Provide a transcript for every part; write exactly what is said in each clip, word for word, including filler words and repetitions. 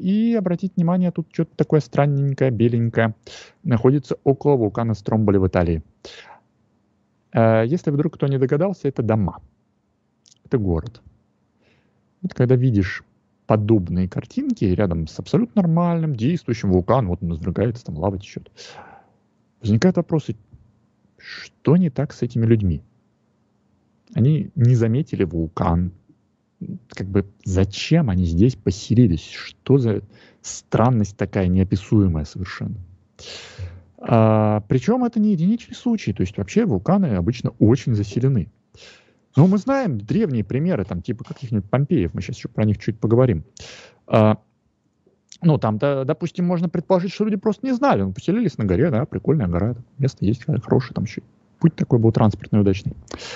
И обратите внимание, тут что-то такое странненькое, беленькое. Находится около вулкана Стромболи в Италии. Э, Если вдруг кто не догадался, это дома. Это город. Вот когда видишь подобные картинки рядом с абсолютно нормальным, действующим вулканом, вот он извергается, там лава течет, возникают вопросы, что не так с этими людьми? Они не заметили вулкан. Как бы зачем они здесь поселились? Что за странность такая неописуемая совершенно? А, причем это не единичный случай. То есть вообще вулканы обычно очень заселены. Но мы знаем древние примеры, там типа каких-нибудь Помпеев, мы сейчас еще про них чуть поговорим. А, ну, там, да, допустим, можно предположить, что люди просто не знали. Ну, поселились на горе, да, прикольная гора, место есть хорошее, там еще путь такой был транспортный, удачный.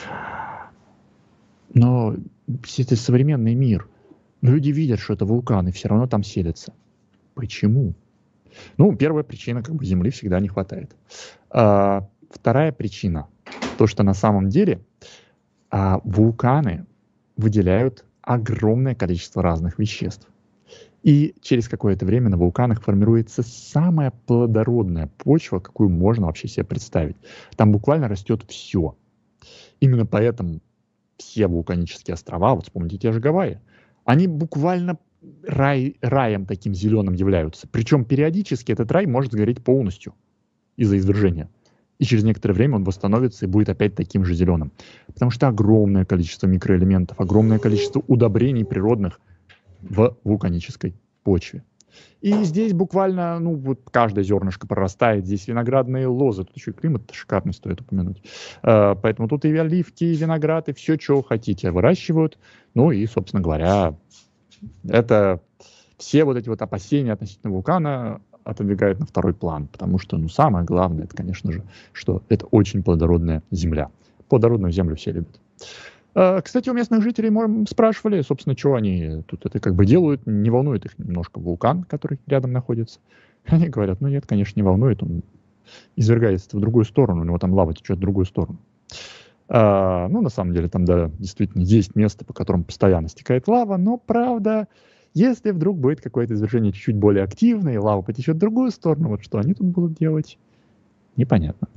Но это современный мир. Люди видят, что это вулкан, и все равно там селятся. Почему? Ну, первая причина, как бы земли всегда не хватает. А, вторая причина, то, что на самом деле а, вулканы выделяют огромное количество разных веществ. И через какое-то время на вулканах формируется самая плодородная почва, какую можно вообще себе представить. Там буквально растет все. Именно поэтому все вулканические острова, вот вспомните те же Гавайи, они буквально рай, раем таким зеленым являются. Причем периодически этот рай может сгореть полностью из-за извержения. И через некоторое время он восстановится и будет опять таким же зеленым. Потому что огромное количество микроэлементов, огромное количество удобрений природных в вулканической почве. И здесь буквально, ну, вот каждое зернышко прорастает. Здесь виноградные лозы. Тут еще и климат шикарный, стоит упомянуть. Uh, поэтому тут и оливки, и виноград, и все, что хотите, выращивают. Ну и, собственно говоря, это все вот эти вот опасения относительно вулкана отодвигают на второй план. Потому что, ну, самое главное, это, конечно же, что это очень плодородная земля. Плодородную землю все любят. Кстати, у местных жителей мы спрашивали, собственно, что они тут это как бы делают, не волнует их немножко вулкан, который рядом находится. Они говорят, ну нет, конечно, не волнует, он извергается в другую сторону, у него там лава течет в другую сторону. А, ну, на самом деле, там, да, действительно есть место, по которому постоянно стекает лава, но, правда, если вдруг будет какое-то извержение чуть-чуть более активное, и лава потечет в другую сторону, вот что они тут будут делать, непонятно.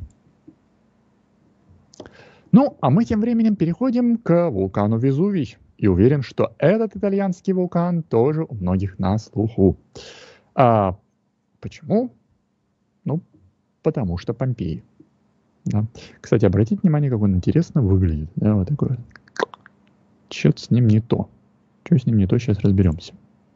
Ну, а мы тем временем переходим к вулкану Везувий. И уверен, что этот итальянский вулкан тоже у многих на слуху. А почему? Ну, потому что Помпеи. Да. Кстати, обратите внимание, как он интересно выглядит. Да, вот такой. Что-то с ним не то. Что с ним не то, сейчас разберемся.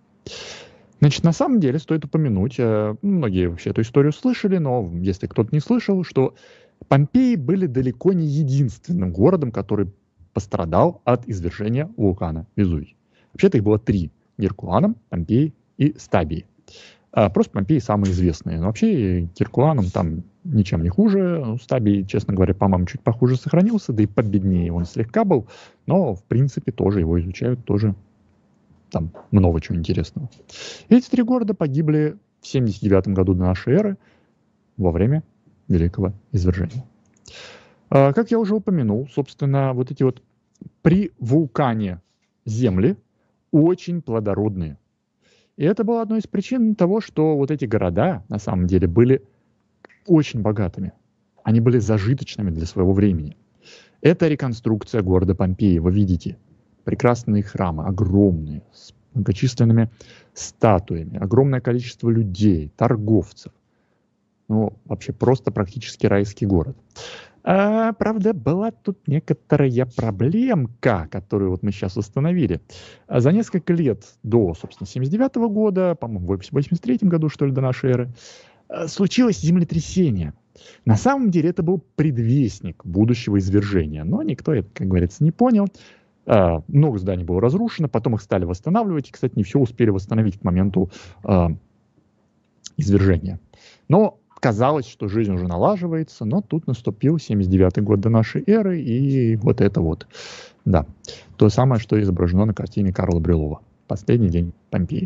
Значит, на самом деле стоит упомянуть, многие вообще эту историю слышали, но если кто-то не слышал, что Помпеи были далеко не единственным городом, который пострадал от извержения вулкана Везувий. Вообще-то их было три. Геркуланум, Помпеи и Стабии. А просто Помпеи самые известные. Но вообще Геркуланум там ничем не хуже. Стабий, честно говоря, по-моему, чуть похуже сохранился, да и победнее он слегка был. Но, в принципе, тоже его изучают, тоже там много чего интересного. Эти три города погибли в семьдесят девятом году до нашей эры во время Великого извержения. А, как я уже упомянул, собственно, вот эти вот при вулкане земли очень плодородные. И это была одной из причин того, что вот эти города на самом деле были очень богатыми. Они были зажиточными для своего времени. Это реконструкция города Помпеи. Вы видите, прекрасные храмы, огромные, с многочисленными статуями, огромное количество людей, торговцев. Ну, вообще просто практически райский город. А, правда, была тут некоторая проблемка, которую вот мы сейчас установили. А за несколько лет до, собственно, семьдесят девятого года, по-моему, в восемьдесят третьем году, что ли, до нашей эры, случилось землетрясение. На самом деле это был предвестник будущего извержения, но никто это, как говорится, не понял. А, много зданий было разрушено, потом их стали восстанавливать, и, кстати, не все успели восстановить к моменту а, извержения. Но казалось, что жизнь уже налаживается, но тут наступил семьдесят девятый год до нашей эры, и вот это вот, да, то самое, что изображено на картине Карла Брюлова «Последний день Помпеи».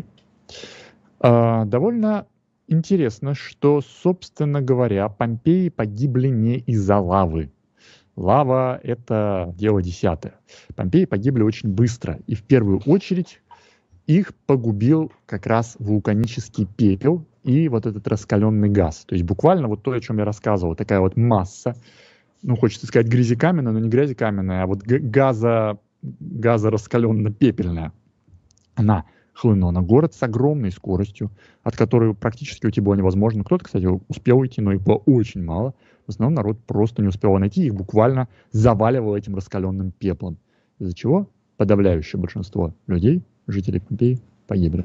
А, довольно интересно, что, собственно говоря, Помпеи погибли не из-за лавы. Лава — это дело десятое. Помпеи погибли очень быстро, и в первую очередь их погубил как раз вулканический пепел и вот этот раскаленный газ. То есть буквально вот то, о чем я рассказывал, такая вот масса, ну, хочется сказать грязи каменная, но не грязи каменная, а вот газа, газа раскаленно-пепельная. Она хлынула на город с огромной скоростью, от которой практически уйти было невозможно. Кто-то, кстати, успел уйти, но их было очень мало. В основном народ просто не успел найти, их буквально заваливало этим раскаленным пеплом. Из-за чего подавляющее большинство людей, жителей Помпеи, погибли.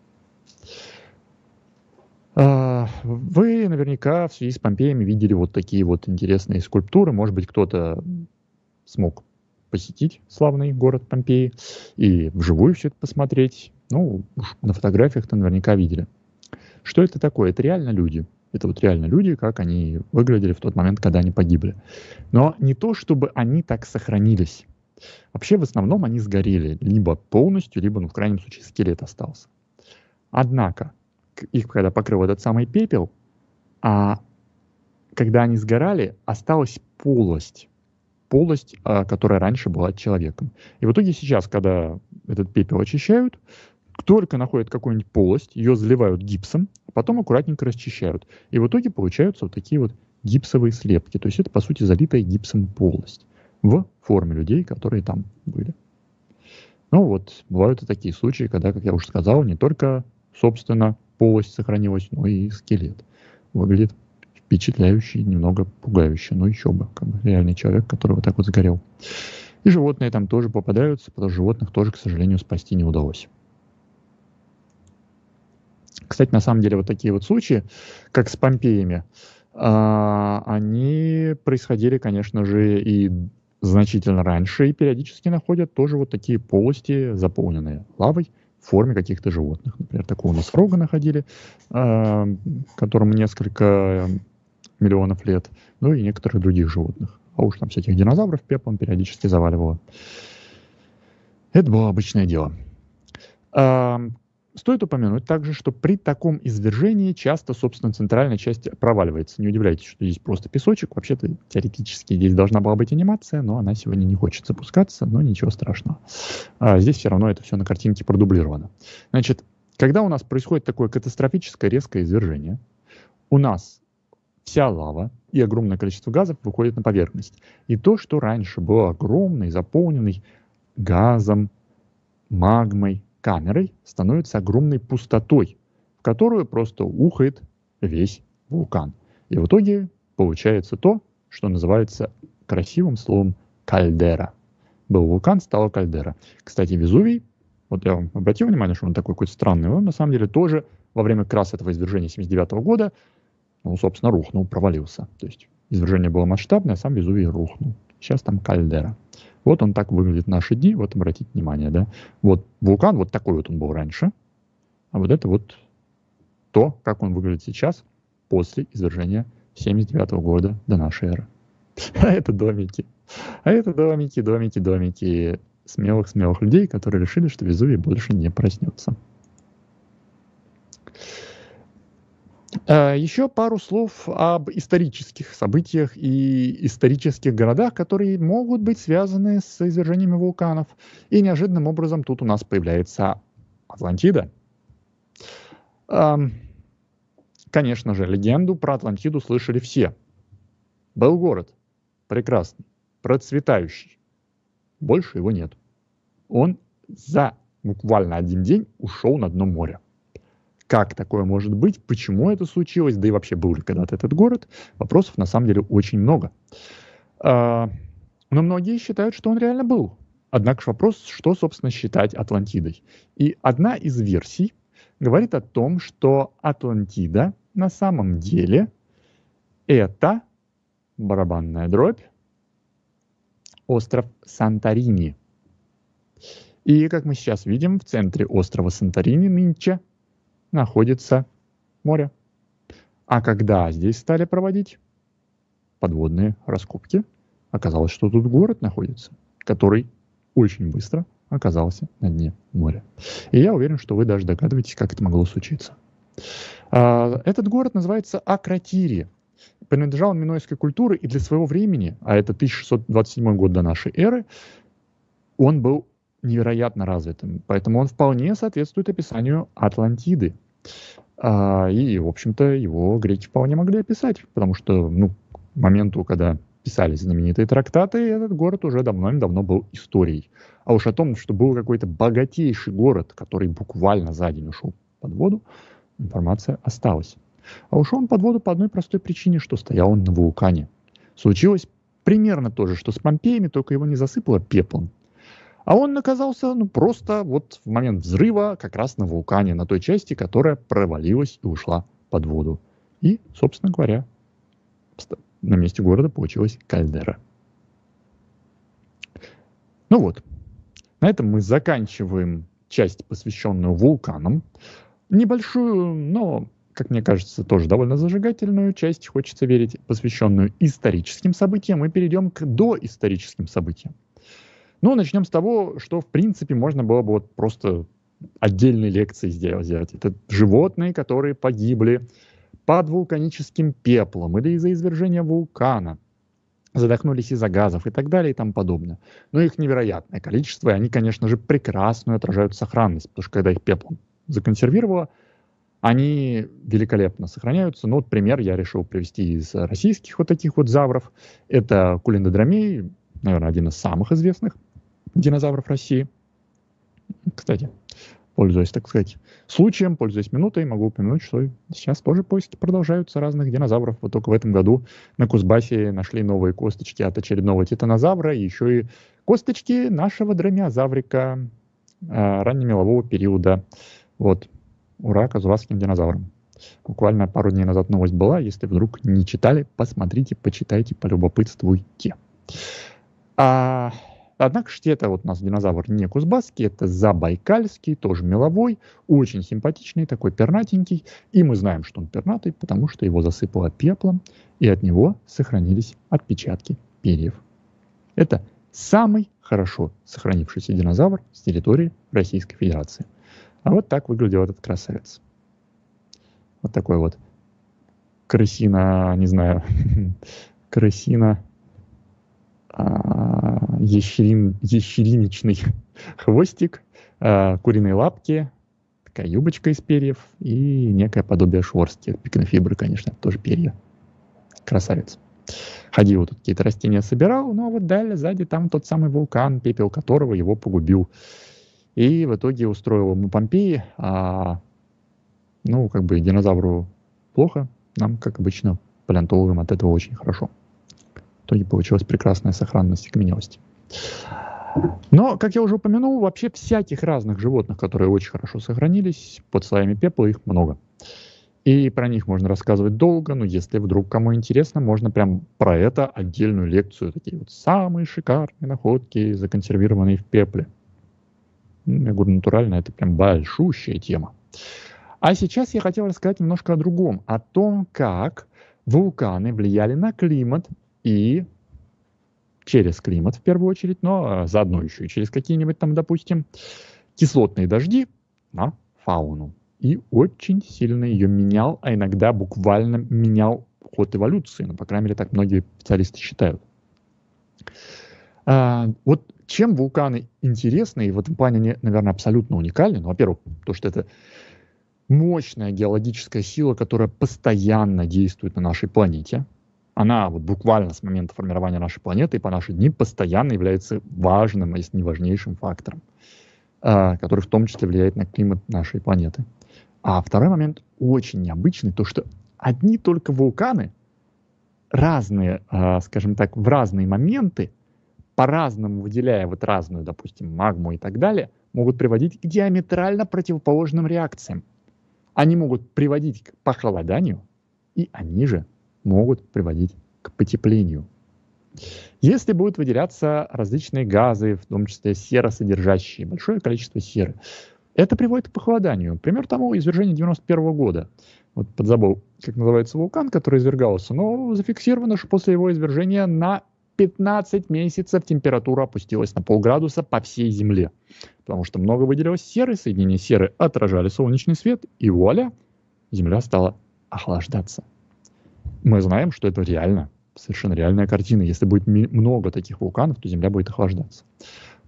Вы наверняка в связи с Помпеями видели вот такие вот интересные скульптуры. Может быть, кто-то смог посетить славный город Помпеи и вживую все это посмотреть. Ну, уж на фотографиях-то наверняка видели. Что это такое? Это реально люди. Это вот реально люди, как они выглядели в тот момент, когда они погибли. Но не то, чтобы они так сохранились. Вообще, в основном они сгорели. Либо полностью, либо, ну, в крайнем случае, скелет остался. Однако, их когда покрыл этот самый пепел, а когда они сгорали, осталась полость. Полость, которая раньше была человеком. И в итоге сейчас, когда этот пепел очищают, только находят какую-нибудь полость, ее заливают гипсом, а потом аккуратненько расчищают. И в итоге получаются вот такие вот гипсовые слепки. То есть это, по сути, залитая гипсом полость в форме людей, которые там были. Ну вот, бывают и такие случаи, когда, как я уже сказал, не только, собственно, полость сохранилась, но и скелет. Выглядит впечатляющий, немного пугающий, но еще бы, как бы реальный человек, который вот так вот сгорел. И животные там тоже попадаются, потому что животных тоже, к сожалению, спасти не удалось. Кстати, на самом деле, вот такие вот случаи, как с Помпеями, они происходили, конечно же, и значительно раньше, и периодически находят тоже вот такие полости, заполненные лавой, в форме каких-то животных. Например, такого носорога находили, которому несколько миллионов лет, ну и некоторых других животных. А уж там всяких динозавров пеплом периодически заваливало. Это было обычное дело. Стоит упомянуть также, что при таком извержении часто, собственно, центральная часть проваливается. Не удивляйтесь, что здесь просто песочек. Вообще-то, теоретически, здесь должна была быть анимация, но она сегодня не хочет запускаться, но ничего страшного. А здесь все равно это все на картинке продублировано. Значит, когда у нас происходит такое катастрофическое резкое извержение, у нас вся лава и огромное количество газов выходит на поверхность. И то, что раньше было огромной, заполненной газом, магмой, камерой, становится огромной пустотой, в которую просто ухает весь вулкан. И в итоге получается то, что называется красивым словом кальдера. Был вулкан, стала кальдера. Кстати, Везувий, вот я вам обратил внимание, что он такой какой-то странный, он на самом деле тоже во время как раз этого извержения семьдесят девятого года, ну, собственно, рухнул, провалился. То есть извержение было масштабное, а сам Везувий рухнул. Сейчас там кальдера. Вот он так выглядит в наши дни, вот обратите внимание, да. Вот вулкан, вот такой вот он был раньше, а вот это вот то, как он выглядит сейчас, после извержения семьдесят девятого года до нашей эры. А это домики. А это домики, домики, домики смелых-смелых людей, которые решили, что Везувий больше не проснется. Еще пару слов об исторических событиях и исторических городах, которые могут быть связаны с извержениями вулканов. И неожиданным образом тут у нас появляется Атлантида. Конечно же, легенду про Атлантиду слышали все. Был город прекрасный, процветающий. Больше его нет. Он за буквально один день ушел на дно моря. Как такое может быть? Почему это случилось? Да и вообще, был ли когда-то этот город? Вопросов на самом деле очень много. Но многие считают, что он реально был. Однако вопрос, что, собственно, считать Атлантидой. И одна из версий говорит о том, что Атлантида на самом деле это барабанная дробь, остров Санторини. И, как мы сейчас видим, в центре острова Санторини нынче находится море. А когда здесь стали проводить подводные раскопки, оказалось, что тут город находится, который очень быстро оказался на дне моря. И я уверен, что вы даже догадываетесь, как это могло случиться. Этот город называется Акротирия. Принадлежал минойской культуре, и для своего времени, а это тысяча шестьсот двадцать седьмой год до нашей эры, он был невероятно развитым, поэтому он вполне соответствует описанию Атлантиды. А, и, в общем-то, его греки вполне могли описать, потому что, ну, к моменту, когда писались знаменитые трактаты, этот город уже давно-давно был историей. А уж о том, что был какой-то богатейший город, который буквально за день ушел под воду, информация осталась. А ушел он под воду по одной простой причине, что стоял он на вулкане. Случилось примерно то же, что с Помпеями, только его не засыпало пеплом. А он оказался, ну, просто вот в момент взрыва как раз на вулкане, на той части, которая провалилась и ушла под воду. И, собственно говоря, на месте города получилась кальдера. Ну вот, на этом мы заканчиваем часть, посвященную вулканам. Небольшую, но, как мне кажется, тоже довольно зажигательную часть, хочется верить, посвященную историческим событиям, и перейдем к доисторическим событиям. Ну, начнем с того, что, в принципе, можно было бы вот просто отдельные лекции сделать. Это животные, которые погибли под вулканическим пеплом или из-за извержения вулкана, задохнулись из-за газов и так далее и тому подобное. Но их невероятное количество, и они, конечно же, прекрасно отражают сохранность, потому что когда их пеплом законсервировало, они великолепно сохраняются. Ну, вот пример я решил привести из российских вот таких вот завров. Это кулиндодромей, наверное, один из самых известных динозавров России. Кстати, пользуясь, так сказать, случаем, пользуясь минутой, могу упомянуть, что сейчас тоже поиски продолжаются разных динозавров. Вот только в этом году на Кузбассе нашли новые косточки от очередного титанозавра, и еще и косточки нашего дромеозаврика э, раннемелового периода. Вот. Ура кузбасским динозаврам. Буквально пару дней назад новость была. Если вдруг не читали, посмотрите, почитайте, полюбопытствуйте. А... Однако же это вот у нас динозавр не кузбасский, это забайкальский, тоже меловой, очень симпатичный, такой пернатенький. И мы знаем, что он пернатый, потому что его засыпало пеплом, и от него сохранились отпечатки перьев. Это самый хорошо сохранившийся динозавр с территории Российской Федерации. А вот так выглядел этот красавец. Вот такой вот крысина, не знаю, крысина... Ящерин, ящериничный хвостик, э, куриные лапки, такая юбочка из перьев и некое подобие шерсти. Пикнофибры, конечно, тоже перья. Красавец. Ходил, тут какие-то растения собирал, но вот далее, сзади там тот самый вулкан, пепел которого его погубил. И в итоге устроил ему Помпеи, а, ну, как бы динозавру плохо, нам, как обычно, палеонтологам от этого очень хорошо. В итоге получилась прекрасная сохранность и каменелость. Но, как я уже упомянул, вообще всяких разных животных, которые очень хорошо сохранились, под слоями пепла их много. И про них можно рассказывать долго, но если вдруг кому интересно, можно прям про это отдельную лекцию. Такие вот самые шикарные находки, законсервированные в пепле. Я говорю, натурально, это прям большущая тема. А сейчас я хотел рассказать немножко о другом. О том, как вулканы влияли на климат и через климат в первую очередь, но заодно еще и через какие-нибудь там, допустим, кислотные дожди на фауну. И очень сильно ее менял, а иногда буквально менял ход эволюции. Ну, по крайней мере, так многие специалисты считают. А, вот чем вулканы интересны, и в этом плане они, наверное, абсолютно уникальны. Ну, во-первых, то, что это мощная геологическая сила, которая постоянно действует на нашей планете. Она вот буквально с момента формирования нашей планеты и по наши дни постоянно является важным, если не важнейшим фактором, который в том числе влияет на климат нашей планеты. А второй момент очень необычный, то что одни только вулканы разные, скажем так, в разные моменты, по-разному выделяя вот разную, допустим, магму и так далее, могут приводить к диаметрально противоположным реакциям. Они могут приводить к похолоданию, и они же могут приводить к потеплению. Если будут выделяться различные газы, в том числе серосодержащие, большое количество серы, это приводит к похолоданию. Пример тому извержение девяносто первого года. Вот подзабыл, как называется вулкан, который извергался, но зафиксировано, что после его извержения на пятнадцать месяцев температура опустилась на полградуса по всей Земле. Потому что много выделилось серы, соединения серы отражали солнечный свет, и вуаля, Земля стала охлаждаться. Мы знаем, что это реально, совершенно реальная картина. Если будет много таких вулканов, то Земля будет охлаждаться.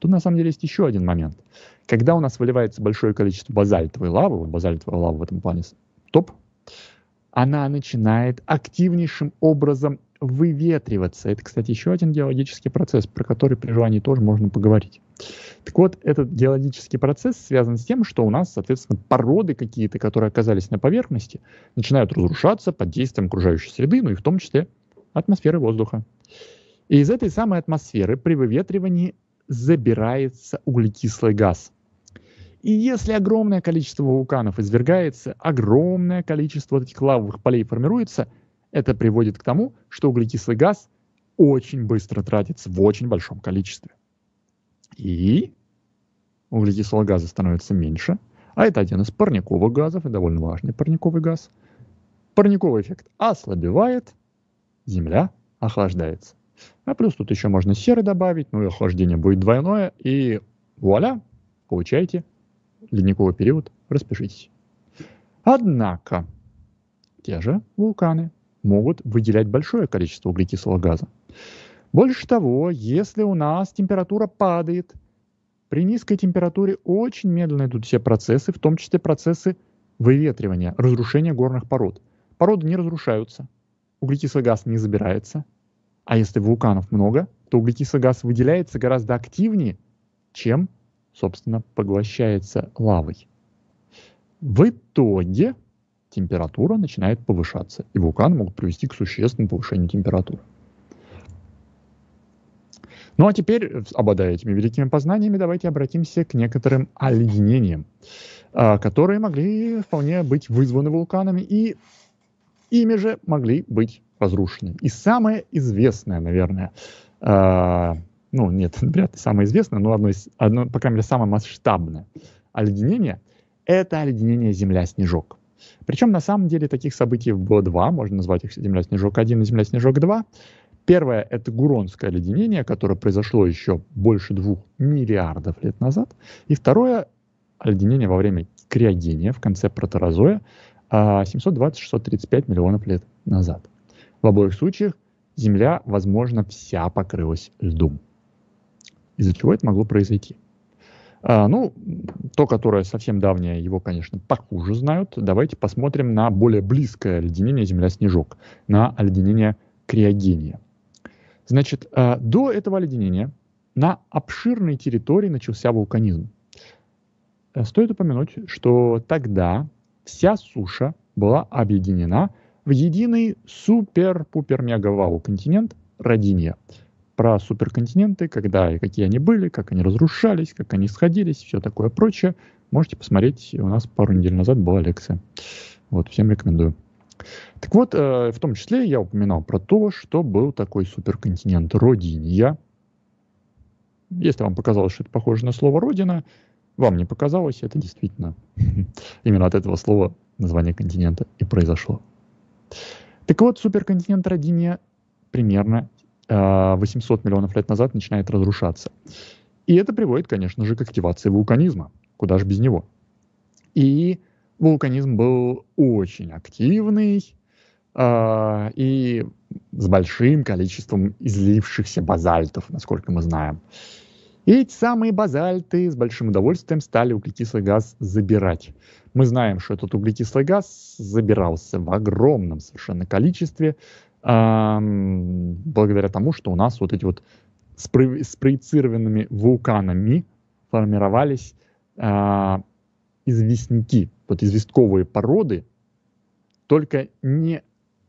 Тут на самом деле есть еще один момент. Когда у нас выливается большое количество базальтовой лавы, вот базальтовая лава в этом плане топ, она начинает активнейшим образом выветриваться. Это, кстати, еще один геологический процесс, про который при желании тоже можно поговорить. Так вот, этот геологический процесс связан с тем, что у нас, соответственно, породы какие-то, которые оказались на поверхности, начинают разрушаться под действием окружающей среды, ну и в том числе атмосферы воздуха. И из этой самой атмосферы при выветривании забирается углекислый газ. И если огромное количество вулканов извергается, огромное количество вот этих лавовых полей формируется, это приводит к тому, что углекислый газ очень быстро тратится в очень большом количестве. И углекислого газа становится меньше, а это один из парниковых газов, и довольно важный парниковый газ. Парниковый эффект ослабевает, Земля охлаждается. А плюс тут еще можно серы добавить, ну и охлаждение будет двойное, и вуаля, получаете ледниковый период, распишитесь. Однако те же вулканы могут выделять большое количество углекислого газа. Больше того, если у нас температура падает, при низкой температуре очень медленно идут все процессы, в том числе процессы выветривания, разрушения горных пород. Породы не разрушаются, углекислый газ не забирается, а если вулканов много, то углекислый газ выделяется гораздо активнее, чем, собственно, поглощается лавой. В итоге температура начинает повышаться, и вулканы могут привести к существенному повышению температуры. Ну а теперь, обладая этими великими познаниями, давайте обратимся к некоторым оледенениям, которые могли вполне быть вызваны вулканами, и ими же могли быть разрушены. И самое известное, наверное, ну нет, вряд ли самое известное, но одно из, одно, по крайней мере, самое масштабное оледенение – это оледенение Земля-снежок. Причем на самом деле таких событий было два, можно назвать их Земля-снежок один и Земля-снежок два. Первое – это Гуронское оледенение, которое произошло еще больше двух миллиардов лет назад. И второе – оледенение во время криогения в конце протерозоя семьсот двадцать - шестьсот тридцать пять миллионов лет назад. В обоих случаях Земля, возможно, вся покрылась льдом. Из-за чего это могло произойти? А, ну, то, которое совсем давнее, его, конечно, похуже знают. Давайте посмотрим на более близкое оледенение Земля-снежок, на оледенение криогения. Значит, до этого оледенения на обширной территории начался вулканизм. Стоит упомянуть, что тогда вся суша была объединена в единый супер-пупер-мега-вау континент Родинья. Про суперконтиненты, когда и какие они были, как они разрушались, как они сходились, все такое прочее, можете посмотреть. У нас пару недель назад была лекция. Вот, всем рекомендую. Так вот, в том числе я упоминал про то, что был такой суперконтинент Родинья. Если вам показалось, что это похоже на слово «родина», вам не показалось, это действительно именно от этого слова название континента и произошло. Так вот, суперконтинент Родинья примерно восемьсот миллионов лет назад начинает разрушаться. И это приводит, конечно же, к активации вулканизма. Куда же без него? И вулканизм был очень активный э, и с большим количеством излившихся базальтов, насколько мы знаем. И эти самые базальты с большим удовольствием стали углекислый газ забирать. Мы знаем, что этот углекислый газ забирался в огромном совершенно количестве, э, благодаря тому, что у нас вот эти вот спро- спроецированными вулканами формировались э, известняки, вот известковые породы, только не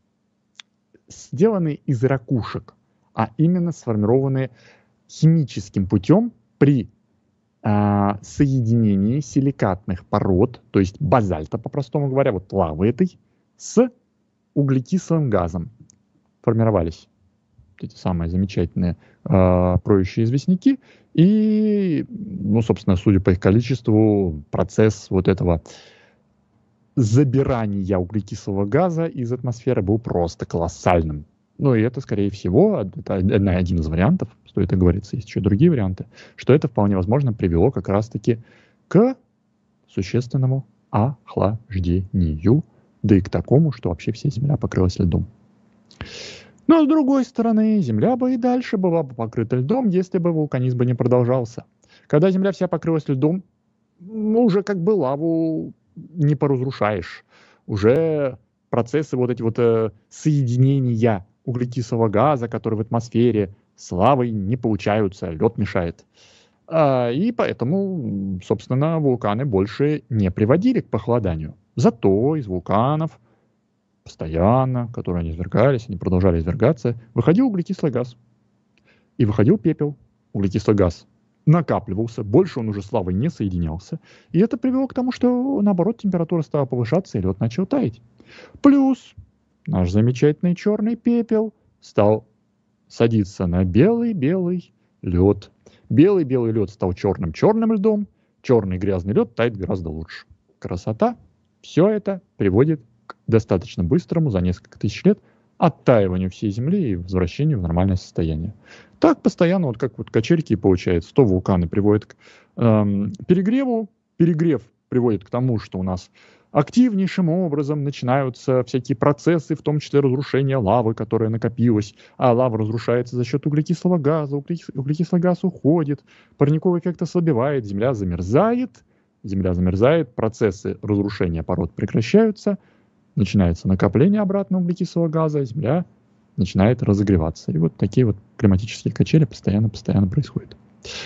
сделанные из ракушек, а именно сформированные химическим путем при э, соединении силикатных пород, то есть базальта, по-простому говоря, вот лавы этой, с углекислым газом формировались эти самые замечательные э, проющие известняки. И, ну, собственно, судя по их количеству, процесс вот этого забирания углекислого газа из атмосферы был просто колоссальным. Ну и это, скорее всего, это один из вариантов, стоит оговориться, есть еще другие варианты, что это вполне возможно привело как раз-таки к существенному охлаждению, да и к такому, что вообще вся Земля покрылась льдом. Но с другой стороны, Земля бы и дальше была бы покрыта льдом, если бы вулканизм бы не продолжался. Когда Земля вся покрылась льдом, ну, уже как бы лаву не поразрушаешь. Уже процессы вот эти вот э, соединения углекислого газа, который в атмосфере, с лавой не получаются, лед мешает. А, и поэтому, собственно, вулканы больше не приводили к похолоданию. Зато из вулканов постоянно, которые они извергались, они продолжали извергаться, выходил углекислый газ. И выходил пепел, углекислый газ накапливался, больше он уже с лавой не соединялся. И это привело к тому, что, наоборот, температура стала повышаться, и лед начал таять. Плюс наш замечательный черный пепел стал садиться на белый-белый лед. Белый-белый лед стал черным-черным льдом, черный грязный лед тает гораздо лучше. Красота. Все это приводит к достаточно быстрому, за несколько тысяч лет, оттаиванию всей Земли и возвращению в нормальное состояние. Так постоянно, вот как вот качельки получается, то вулканы приводят к эм, перегреву, перегрев приводит к тому, что у нас активнейшим образом начинаются всякие процессы, в том числе разрушение лавы, которая накопилась, а лава разрушается за счет углекислого газа, углекислый газ уходит, парниковый эффект ослабевает, Земля замерзает, Земля замерзает, процессы разрушения пород прекращаются, начинается накопление обратно углекислого газа, Земля начинает разогреваться. И вот такие вот климатические качели постоянно-постоянно происходят.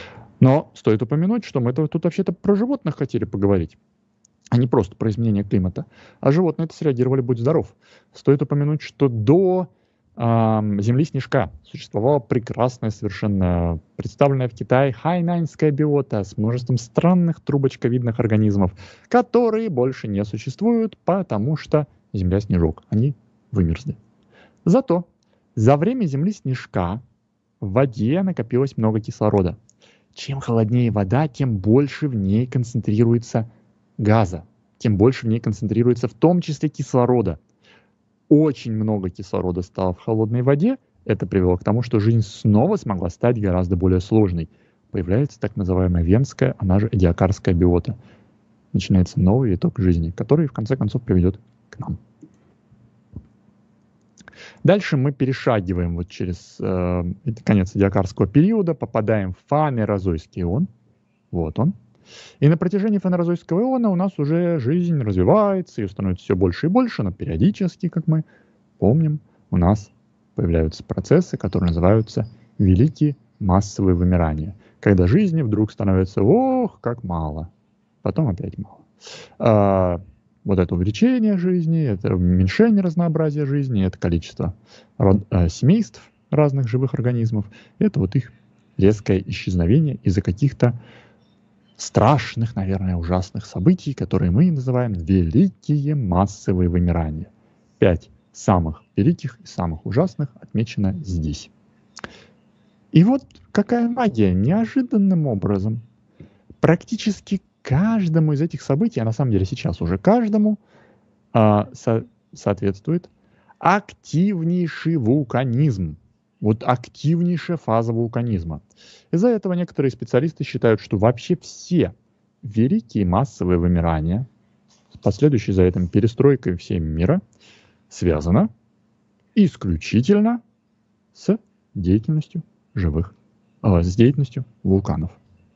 Но стоит упомянуть, что мы тут вообще-то про животных хотели поговорить, а не просто про изменение климата. А животные-то среагировали, будь здоров. Стоит упомянуть, что до э, Земли снежка существовала прекрасная, совершенно представленная в Китае хайнаньская биота с множеством странных трубочковидных организмов, которые больше не существуют, потому что Земля снежок, они вымерзли. Зато за время Земли снежка в воде накопилось много кислорода. Чем холоднее вода, тем больше в ней концентрируется газа, тем больше в ней концентрируется в том числе кислорода. Очень много кислорода стало в холодной воде. Это привело к тому, что жизнь снова смогла стать гораздо более сложной. Появляется так называемая венская, она же эдиакарская биота. Начинается новый виток жизни, который в конце концов приведет к нам. Дальше мы перешагиваем вот через э, конец эдиакарского периода, попадаем в фанерозойский ион. Вот он. И на протяжении фанерозойского иона у нас уже жизнь развивается, ее становится все больше и больше, но периодически, как мы помним, у нас появляются процессы, которые называются великие массовые вымирания, когда жизни вдруг становится ох, как мало, потом опять мало. А, вот это увеличение жизни, это уменьшение разнообразия жизни, это количество род, а, семейств разных живых организмов, это вот их резкое исчезновение из-за каких-то страшных, наверное, ужасных событий, которые мы называем великие массовые вымирания. Пять самых великих и самых ужасных отмечено здесь. И вот какая магия! Неожиданным образом практически каждому из этих событий, а на самом деле сейчас уже каждому, а, со- соответствует активнейший вулканизм. Вот активнейшая фаза вулканизма. Из-за этого некоторые специалисты считают, что вообще все великие массовые вымирания, последующие за этим перестройкой всего мира, связано исключительно с деятельностью живых, э, с деятельностью вулканов.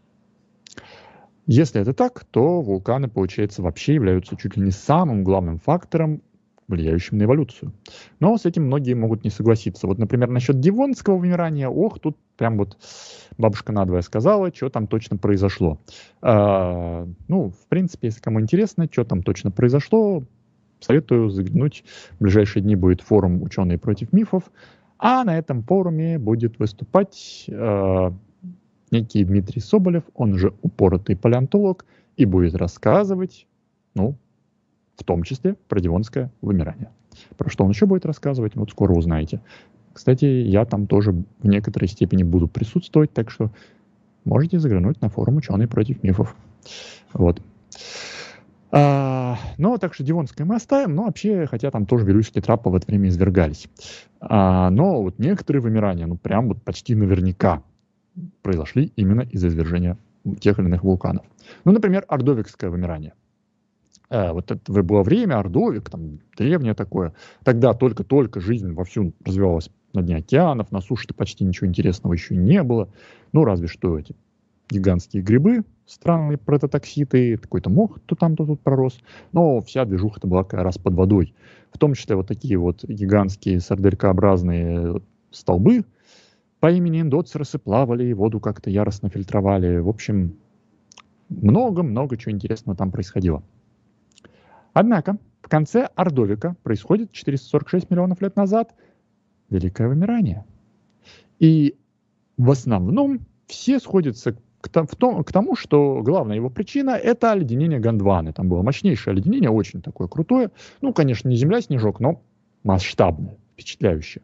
Если это так, то вулканы, получается, вообще являются чуть ли не самым главным фактором, влияющим на эволюцию. Но с этим многие могут не согласиться. Вот, например, насчет Девонского вымирания, ох, тут прям вот бабушка надвое сказала, что там точно произошло. А, ну, в принципе, если кому интересно, что там точно произошло, советую заглянуть. В ближайшие дни будет форум «Ученые против мифов», а на этом форуме будет выступать э, некий Дмитрий Соболев, он же упоротый палеонтолог, и будет рассказывать, ну, в том числе про Девонское вымирание. Про что он еще будет рассказывать, вот скоро узнаете. Кстати, я там тоже в некоторой степени буду присутствовать, так что можете заглянуть на форум «Ученые против мифов». Вот. А, ну, так что Девонское мы оставим, но вообще, хотя там тоже вирусские трапы в это время извергались. А, но вот некоторые вымирания, ну, прям вот почти наверняка произошли именно из-за извержения тех или иных вулканов. Ну, например, Ордовикское вымирание. А, вот это было время, Ордовик, там, древнее такое. Тогда только-только жизнь вовсю развивалась на дне океанов, на суше-то почти ничего интересного еще не было. Ну, разве что эти гигантские грибы, странные прототокситы, какой-то мох то там, то тут пророс. Но вся движуха-то была как раз под водой. В том числе вот такие вот гигантские сарделькообразные столбы по имени индоцеросы плавали, воду как-то яростно фильтровали. В общем, много-много чего интересного там происходило. Однако в конце Ордовика происходит четыреста сорок шесть миллионов лет назад Великое вымирание. И в основном все сходятся к, том, в том, к тому, что главная его причина — это оледенение Гондваны. Там было мощнейшее оледенение, очень такое крутое. Ну, конечно, не земля-снежок, но масштабное, впечатляющее.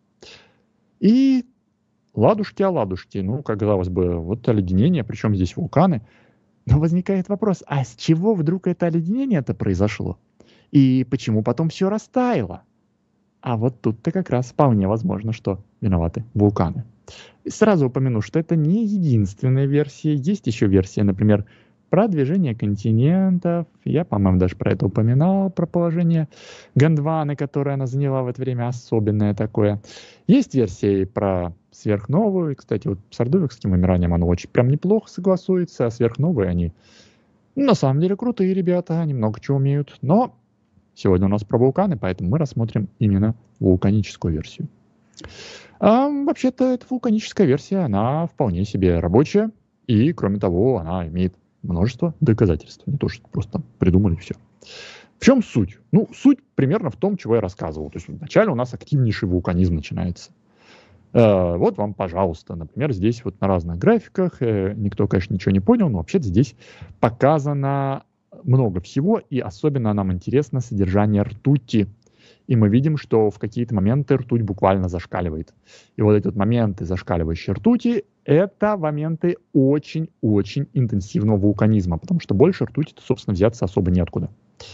И ладушки-оладушки, ну, казалось бы, вот оледенение, причем здесь вулканы. Но возникает вопрос, а с чего вдруг это оледенение-то произошло? И почему потом все растаяло? А вот тут-то как раз вполне возможно, что виноваты вулканы. И сразу упомяну, что это не единственная версия. Есть еще версия, например, про движение континентов. Я, по-моему, даже про это упоминал, про положение Гондваны, которое она заняла в это время, особенное такое. Есть версии про сверхновую. Кстати, вот с Ордовикским вымиранием оно очень прям неплохо согласуется. А сверхновые они на самом деле крутые ребята, они много чего умеют. Но сегодня у нас про вулканы, поэтому мы рассмотрим именно вулканическую версию. А, вообще-то эта вулканическая версия, она вполне себе рабочая. И, кроме того, она имеет множество доказательств. Не то, что просто придумали все. В чем суть? Ну, суть примерно в том, чего я рассказывал. То есть вначале у нас активнейший вулканизм начинается. Э, вот вам, пожалуйста, например, здесь вот на разных графиках, э, никто, конечно, ничего не понял, но вообще-то здесь показано много всего, и особенно нам интересно содержание ртути. И мы видим, что в какие-то моменты ртуть буквально зашкаливает. И вот эти вот моменты зашкаливающей ртути — это моменты очень-очень интенсивного вулканизма, потому что больше ртути-то, собственно, взяться особо неоткуда.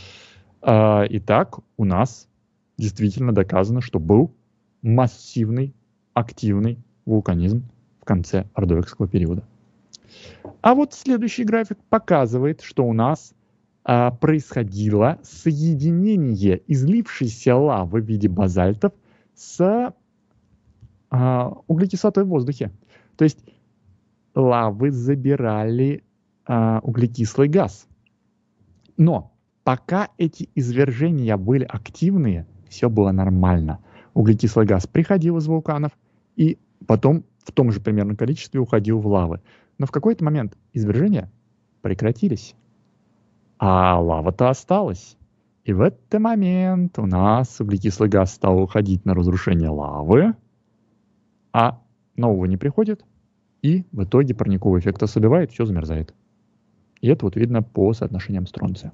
Итак, у нас действительно доказано, что был массивный, активный вулканизм в конце Ордовикского периода. А вот следующий график показывает, что у нас а, происходило соединение излившейся лавы в виде базальтов с а, углекислотой в воздухе. То есть лавы забирали а, углекислый газ. Но пока эти извержения были активные, все было нормально. Углекислый газ приходил из вулканов и потом в том же примерно количестве уходил в лавы. Но в какой-то момент извержения прекратились, а лава-то осталась. И в этот момент у нас углекислый газ стал уходить на разрушение лавы, а нового не приходит, и в итоге парниковый эффект ослабевает, все замерзает. И это вот видно по соотношениям стронция.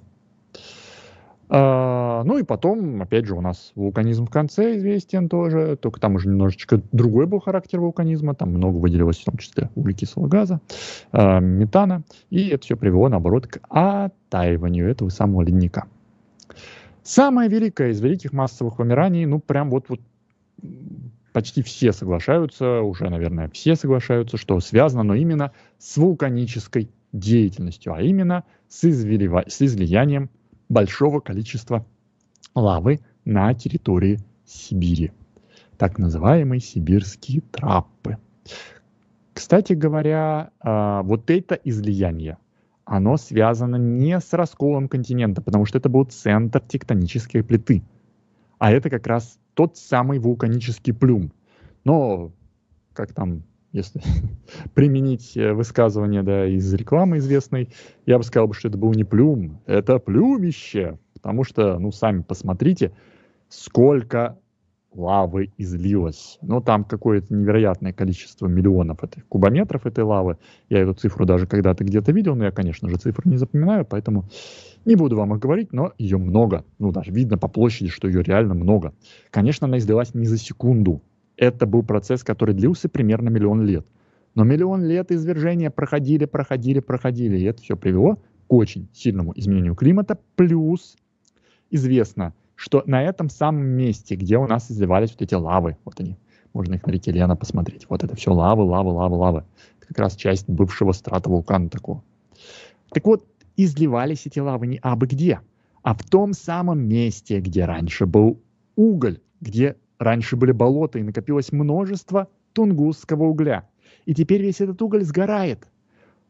А, ну и потом, опять же, у нас вулканизм в конце известен тоже, только там уже немножечко другой был характер вулканизма, там много выделилось в том числе углекислого газа, а, метана, и это все привело, наоборот, к оттаиванию этого самого ледника. Самое великое из великих массовых вымираний, ну прям вот-вот почти все соглашаются, уже, наверное, все соглашаются, что связано оно именно с вулканической деятельностью, а именно с, извелива... с излиянием большого количества лавы на территории Сибири. Так называемые сибирские траппы. Кстати говоря, вот это излияние, оно связано не с расколом континента, потому что это был центр тектонической плиты. А это как раз тот самый вулканический плюм. Но, как там, если применить высказывание, да, из рекламы известной, я бы сказал, что это был не плюм, это плюмище. Потому что, ну, сами посмотрите, сколько лавы излилось. Ну, там какое-то невероятное количество миллионов этих кубометров этой лавы. Я эту цифру даже когда-то где-то видел, но я, конечно же, цифры не запоминаю, поэтому не буду вам их говорить, но ее много. Ну, даже видно по площади, что ее реально много. Конечно, она излилась не за секунду. Это был процесс, который длился примерно миллион лет. Но миллион лет извержения проходили, проходили, проходили. И это все привело к очень сильному изменению климата. Плюс известно, что на этом самом месте, где у нас изливались вот эти лавы, вот они, можно их на реке Лена посмотреть. Вот это все лавы, лавы, лавы, лавы. Это как раз часть бывшего стратовулкана такого. Так вот, изливались эти лавы не абы где, а в том самом месте, где раньше был уголь, где раньше были болота и накопилось множество тунгусского угля. И теперь весь этот уголь сгорает.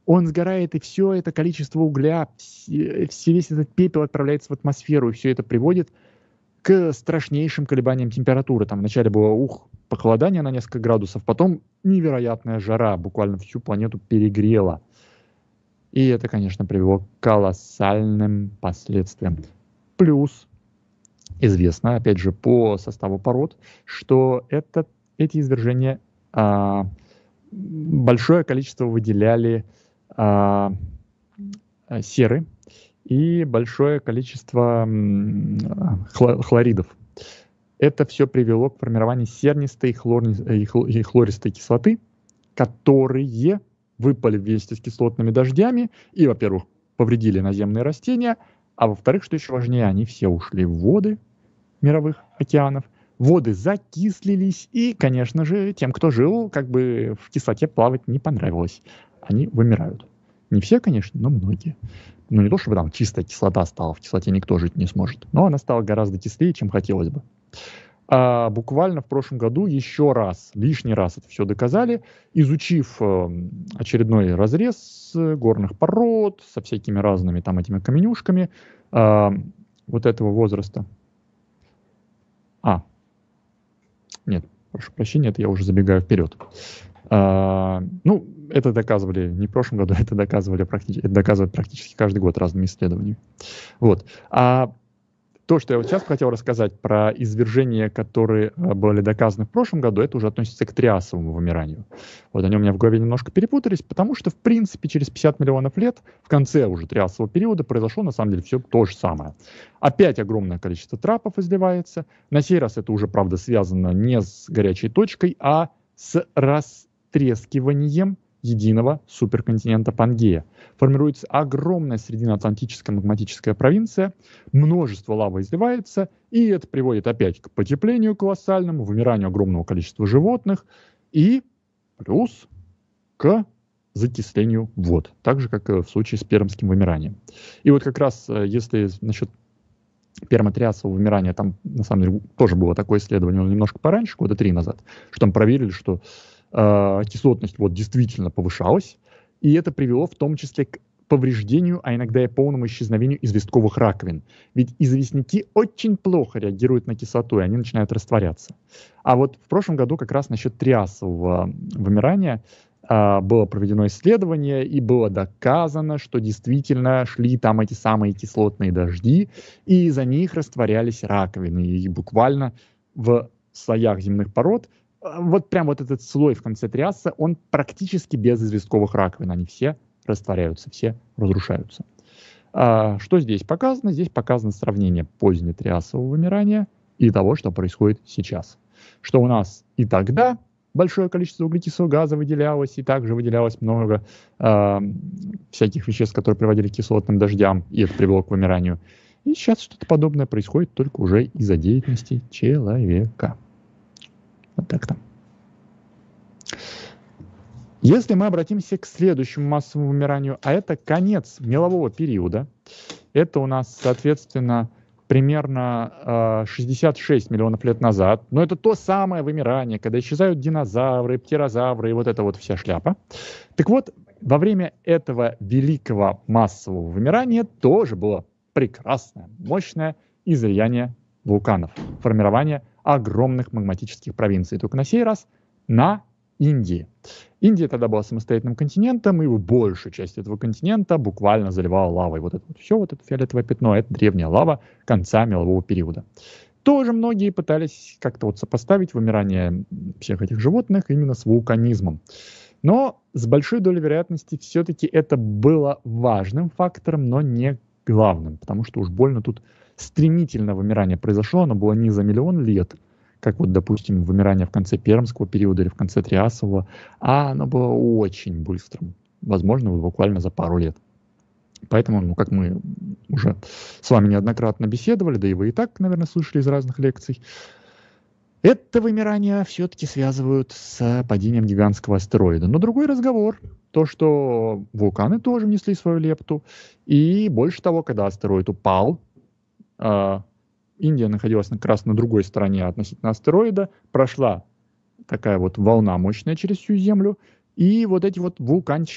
он сгорает, и все это количество угля, все, все- весь этот пепел отправляется в атмосферу, и все это приводит к страшнейшим колебаниям температуры. Там вначале было ух, похолодание на несколько градусов, потом невероятная жара, буквально всю планету перегрела. И это, конечно, привело к колоссальным последствиям. Плюс известно, опять же, по составу пород, что это, эти извержения а, большое количество выделяли а, серы и большое количество м, хло- хлоридов. Это все привело к формированию сернистой и, хлорни- и хл- и хлористой кислоты, которые выпали вместе с кислотными дождями и, во-первых, повредили наземные растения, а во-вторых, что еще важнее, они все ушли в воды мировых океанов, воды закислились, и, конечно же, тем, кто жил, как бы в кислоте плавать не понравилось. Они вымирают. Не все, конечно, но многие. Ну, не то, чтобы там чистая кислота стала, в кислоте никто жить не сможет, но она стала гораздо кислее, чем хотелось бы. А буквально в прошлом году еще раз, лишний раз это все доказали, изучив э, очередной разрез э, горных пород со всякими разными там этими каменюшками э, вот этого возраста. А, нет, прошу прощения, это я уже забегаю вперед. А, ну, это доказывали не в прошлом году, это доказывали практически, это доказывают практически каждый год разными исследованиями. Вот. А то, что я вот сейчас хотел рассказать про извержения, которые э, были доказаны в прошлом году, это уже относится к триасовому вымиранию. Вот они у меня в голове немножко перепутались, потому что, в принципе, через пятьдесят миллионов лет, в конце уже триасового периода, произошло, на самом деле, все то же самое. Опять огромное количество трапов изливается. На сей раз это уже, правда, связано не с горячей точкой, а с растрескиванием единого суперконтинента Пангея. Формируется огромная срединноатлантическая магматическая провинция, множество лавы изливается, и это приводит опять к потеплению колоссальному, вымиранию огромного количества животных и плюс к закислению вод, так же, как и в случае с пермским вымиранием. И вот как раз, если насчет пермотриасового вымирания, там на самом деле тоже было такое исследование, но немножко пораньше, года три назад, что там проверили, что э, кислотность вод действительно повышалась, и это привело в том числе к повреждению, а иногда и полному исчезновению известковых раковин. Ведь известняки очень плохо реагируют на кислоту, и они начинают растворяться. А вот в прошлом году как раз насчет триасового вымирания а, было проведено исследование, и было доказано, что действительно шли там эти самые кислотные дожди, и из-за них растворялись раковины. И буквально в слоях земных пород вот прям вот этот слой в конце триаса, он практически без известковых раковин. Они все растворяются, все разрушаются. А, что здесь показано? Здесь показано сравнение позднетриасового вымирания и того, что происходит сейчас. Что у нас и тогда большое количество углекислого газа выделялось, и также выделялось много э, всяких веществ, которые приводили к кислотным дождям, и это привело к вымиранию. И сейчас что-то подобное происходит только уже из-за деятельности человека. Вот так-то. Если мы обратимся к следующему массовому вымиранию, а это конец мелового периода, это у нас, соответственно, примерно э, шестьдесят шесть миллионов лет назад, но это то самое вымирание, когда исчезают динозавры, птерозавры и вот эта вот вся шляпа. Так вот, во время этого великого массового вымирания тоже было прекрасное, мощное излияние вулканов, формирование огромных магматических провинций, только на сей раз на Индии. Индия тогда была самостоятельным континентом, и большую часть этого континента буквально заливала лавой. Вот это вот все, вот это фиолетовое пятно, это древняя лава конца мелового периода. Тоже многие пытались как-то вот сопоставить вымирание всех этих животных именно с вулканизмом. Но с большой долей вероятности все-таки это было важным фактором, но не главным, потому что уж больно тут стремительно вымирание произошло, оно было не за миллион лет, как вот, допустим, вымирание в конце пермского периода или в конце триасового, а оно было очень быстрым, возможно, буквально за пару лет. Поэтому, ну, как мы уже с вами неоднократно беседовали, да и вы и так, наверное, слышали из разных лекций, это вымирание все-таки связывают с падением гигантского астероида. Но другой разговор, то, что вулканы тоже внесли свою лепту, и больше того, когда астероид упал, Индия находилась как раз на другой стороне относительно астероида, прошла такая вот волна мощная через всю Землю, и вот эти вот вулканчики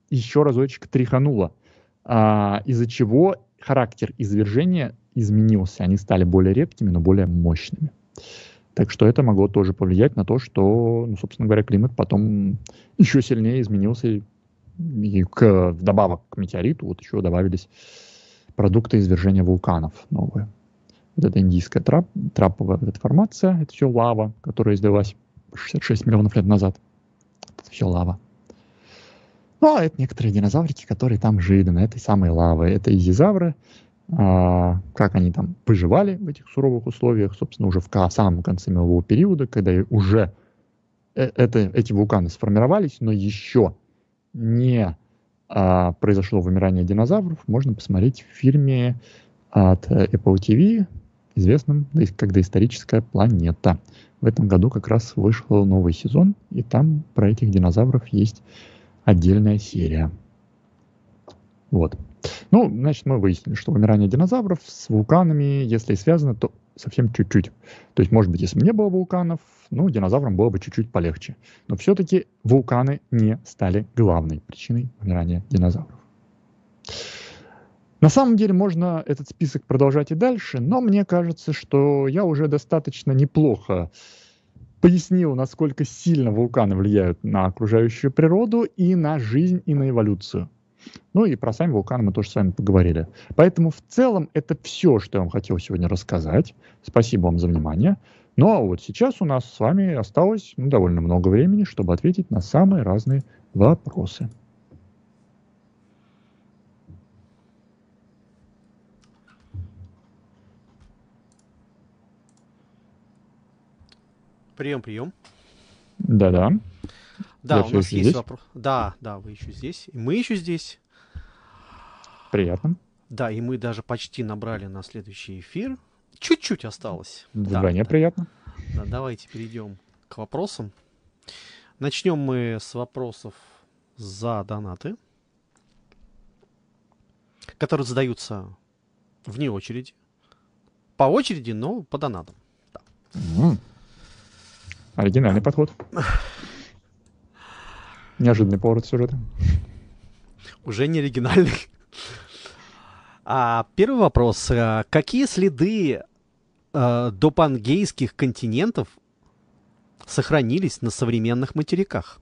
еще разочек тряхануло, а, из-за чего характер извержения изменился. Они стали более редкими, но более мощными. Так что это могло тоже повлиять на то, что, ну, собственно говоря, климат потом еще сильнее изменился. И к, вдобавок к метеориту вот еще добавились продукты извержения вулканов новые. Вот эта индийская трап, траповая вот эта формация, это все лава, которая излилась шестьдесят шесть миллионов лет назад. Это все лава. Ну, а это некоторые динозаврики, которые там жили на этой самой лаве. Это изизавры. А, как они там выживали в этих суровых условиях, собственно, уже в самом конце мелового периода, когда уже это, эти вулканы сформировались, но еще не а, произошло вымирание динозавров, можно посмотреть в фильме от Apple ти ви, известном как «Доисторическая планета». В этом году как раз вышел новый сезон, и там про этих динозавров есть отдельная серия. Вот. Ну, значит, мы выяснили, что вымирание динозавров с вулканами, если и связано, то совсем чуть-чуть. То есть, может быть, если бы не было вулканов, ну, динозаврам было бы чуть-чуть полегче. Но все-таки вулканы не стали главной причиной вымирания динозавров. На самом деле можно этот список продолжать и дальше, но мне кажется, что я уже достаточно неплохо пояснил, насколько сильно вулканы влияют на окружающую природу и на жизнь, и на эволюцию. Ну и про сами вулканы мы тоже с вами поговорили. Поэтому в целом это все, что я вам хотел сегодня рассказать. Спасибо вам за внимание. Ну а вот сейчас у нас с вами осталось ну, довольно много времени, чтобы ответить на самые разные вопросы. Прием, прием. Да-да. Да, Я у все нас еще есть здесь. вопрос. Да, да, вы еще здесь. И мы еще здесь. Приятно. Да, и мы даже почти набрали на следующий эфир. Чуть-чуть осталось. Вдвойне да, приятно. Да, давайте перейдем к вопросам. Начнем мы с вопросов за донаты, которые задаются вне очереди. По очереди, но по донатам. Да. М-м. Оригинальный подход. Неожиданный поворот сюжета. Уже не оригинальный. А, первый вопрос. Какие следы э, допангейских континентов сохранились на современных материках?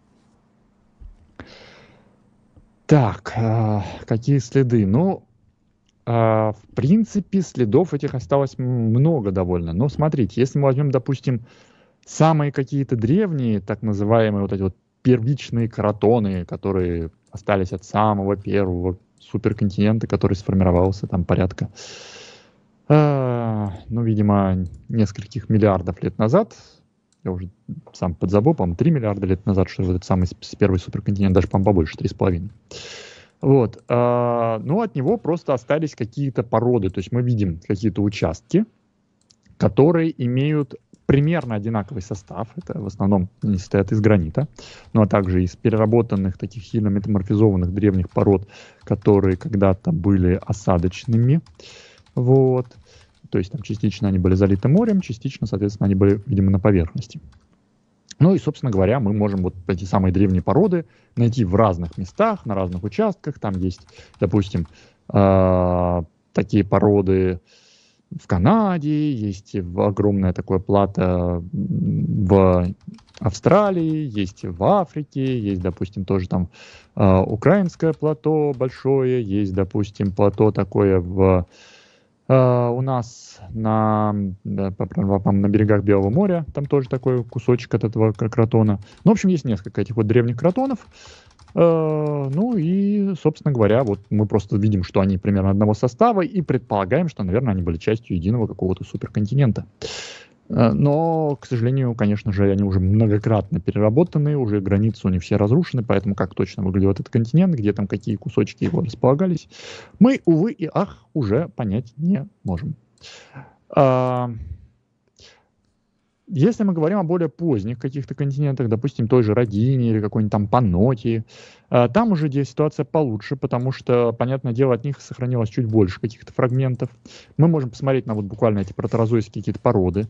Так, э, какие следы? Ну, э, в принципе, следов этих осталось много довольно. Но смотрите, если мы возьмем, допустим, самые какие-то древние, так называемые вот эти вот первичные кротоны, которые остались от самого первого суперконтинента, который сформировался там порядка, э, ну, видимо, нескольких миллиардов лет назад. Я уже сам подзабыл, по-моему, три миллиарда лет назад, что вот этот самый первый суперконтинент, даже, по-моему, побольше, три с половиной. Вот. Э, ну, от него просто остались какие-то породы. То есть мы видим какие-то участки, которые имеют примерно одинаковый состав. Это в основном они состоят из гранита, ну а также из переработанных, таких сильно метаморфизованных древних пород, которые когда-то были осадочными. Вот. То есть там частично они были залиты морем, частично, соответственно, они были, видимо, на поверхности. Ну и, собственно говоря, мы можем вот эти самые древние породы найти в разных местах, на разных участках. Там есть, допустим, э- такие породы в Канаде, есть огромное такое плато в Австралии, есть в Африке, есть, допустим, тоже там э, украинское плато большое, есть, допустим, плато такое в, э, у нас на, да, на берегах Белого моря, там тоже такой кусочек от этого кротона. Ну, в общем, есть несколько этих вот древних кротонов. Ну и, собственно говоря, вот мы просто видим, что они примерно одного состава и предполагаем, что, наверное, они были частью единого какого-то суперконтинента. Но, к сожалению, конечно же, они уже многократно переработаны, уже границы у них все разрушены, поэтому как точно выглядел этот континент, где там какие кусочки его располагались, мы, увы и ах, уже понять не можем. Если мы говорим о более поздних каких-то континентах, допустим, той же Родине или какой-нибудь там Паннотии, там уже здесь ситуация получше, потому что, понятное дело, от них сохранилось чуть больше каких-то фрагментов. Мы можем посмотреть на вот буквально эти протерозойские какие-то породы,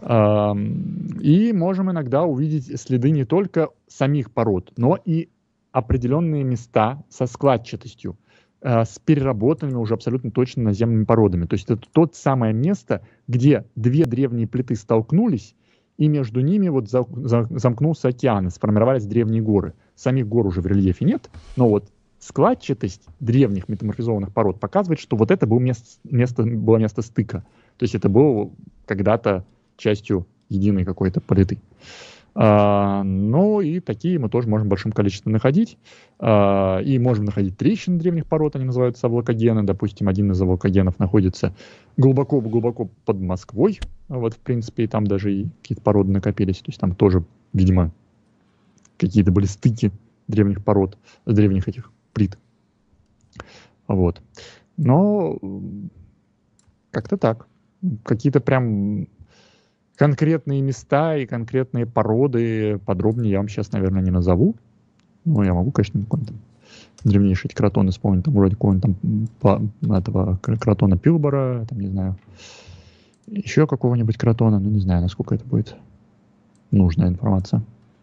и можем иногда увидеть следы не только самих пород, но и определенные места со складчатостью, э, с переработанными уже абсолютно точно наземными породами. То есть это то самое место, где две древние плиты столкнулись, и между ними вот за, за, замкнулся океан, и сформировались древние горы. Самих гор уже в рельефе нет, но вот складчатость древних метаморфизованных пород показывает, что вот это было место, место, было место стыка. То есть это было когда-то частью единой какой-то плиты. А, ну и такие мы тоже можем в большом количестве находить. А, и можем находить трещины древних пород, они называются авлокогены. Допустим, один из авлокогенов находится глубоко-глубоко под Москвой. Вот, в принципе, и там даже и какие-то породы накопились. То есть там тоже, видимо, какие-то были стыки древних пород, древних этих плит. Вот. Но как-то так. Какие-то прям конкретные места и конкретные породы подробнее я вам сейчас, наверное, не назову. Ну, я могу, конечно, какой-нибудь там древнейший кротон вспомнить, там вроде какого-нибудь там этого кротона Пилбора, там, не знаю, еще какого-нибудь кротона, ну, не знаю, насколько это будет нужная информация.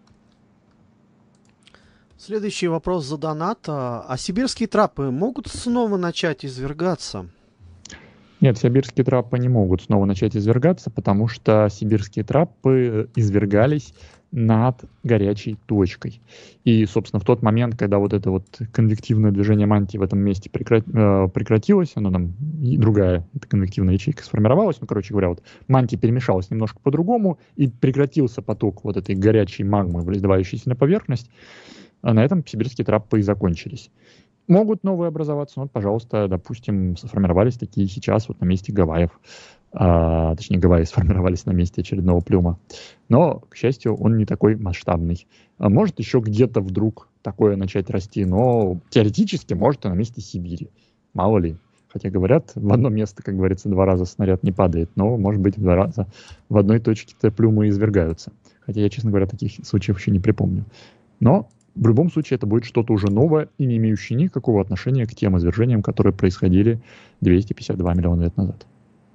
Следующий вопрос за донат. А сибирские трапы могут снова начать извергаться? Нет, сибирские трапы не могут снова начать извергаться, потому что сибирские трапы извергались над горячей точкой. И, собственно, в тот момент, когда вот это вот конвективное движение мантии в этом месте прекратилось, оно там, и другая эта конвективная ячейка сформировалась, ну, короче говоря, вот мантия перемешалась немножко по-другому, и прекратился поток вот этой горячей магмы, выливающейся на поверхность, а на этом сибирские трапы и закончились. Могут новые образоваться, вот, пожалуйста, допустим, сформировались такие сейчас вот на месте Гавайев. А, точнее, Гавайи сформировались на месте очередного плюма. Но, к счастью, он не такой масштабный. А может еще где-то вдруг такое начать расти, но теоретически может и на месте Сибири. Мало ли. Хотя говорят, в одно место, как говорится, два раза снаряд не падает, но, может быть, в два раза в одной точке-то плюмы извергаются. Хотя я, честно говоря, таких случаев еще не припомню. Но в любом случае это будет что-то уже новое и не имеющее никакого отношения к тем извержениям, которые происходили двести пятьдесят два миллиона лет назад.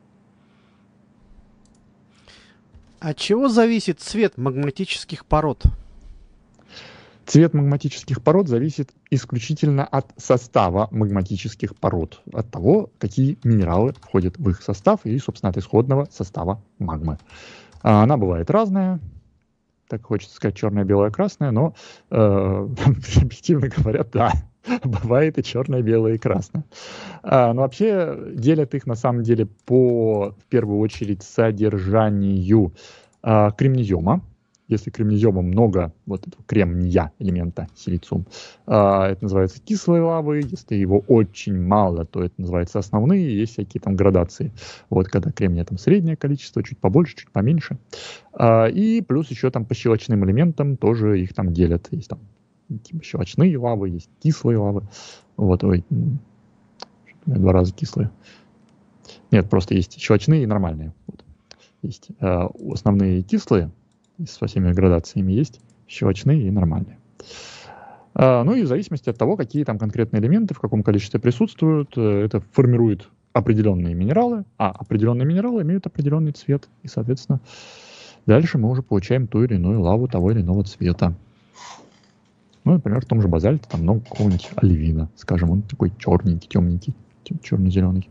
От чего зависит цвет магматических пород? Цвет магматических пород зависит исключительно от состава магматических пород, от того, какие минералы входят в их состав и, собственно, от исходного состава магмы. Она бывает разная. Так хочется сказать черное, белое, красное, но э, объективно говоря, да, бывает и черное, белое, и красное. А, но вообще делят их на самом деле по, в первую очередь, содержанию а, кремнезема. Если кремнезема много, вот этого кремния элемента силициум, а, это называется кислые лавы. Если его очень мало, то это называется основные. Есть всякие там градации. Вот когда кремния там среднее количество, чуть побольше, чуть поменьше. А, и плюс еще там по щелочным элементам тоже их там делят. Есть там типа щелочные лавы, есть кислые лавы. Вот, ой, два раза кислые. Нет, просто есть щелочные и нормальные. Вот. Есть а, основные кислые, со всеми градациями, есть щелочные и нормальные. А, ну и в зависимости от того, какие там конкретные элементы, в каком количестве присутствуют, это формирует определенные минералы, а определенные минералы имеют определенный цвет. И, соответственно, дальше мы уже получаем ту или иную лаву того или иного цвета. Ну, например, в том же базальте там много какого-нибудь оливина, скажем, он такой черненький, темненький, черно-зеленый.